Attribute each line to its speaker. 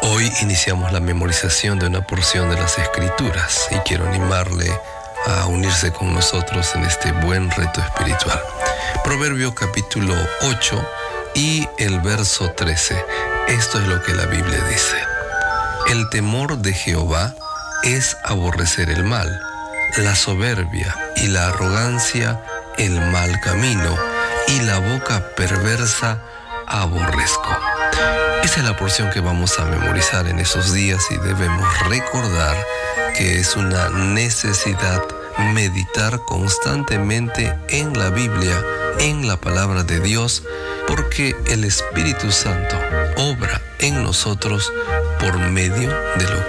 Speaker 1: Hoy iniciamos la memorización de una porción de las Escrituras y quiero animarle a unirse con nosotros en este buen reto espiritual. Proverbio capítulo 8 y el verso 13. Esto es lo que la Biblia dice. El temor de Jehová es aborrecer el mal, la soberbia y la arrogancia el mal camino, y la boca perversa aborrezco. Esa es la porción que vamos a memorizar en esos días y debemos recordar que es una necesidad meditar constantemente en la Biblia, en la palabra de Dios, porque el Espíritu Santo obra en nosotros por medio de lo